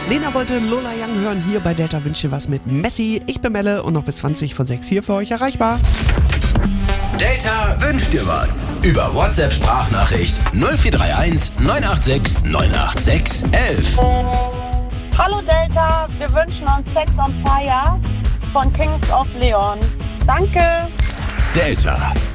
Lena wollte Lola Young hören hier bei Delta Wünscht dir was mit Messi. Ich bin Melle und noch bis 20 vor 6 hier für euch erreichbar. Delta wünscht dir was. Über WhatsApp-Sprachnachricht 0431 986 986 11. Hallo Delta, wir wünschen uns Sex on Fire von Kings of Leon. Danke. Delta.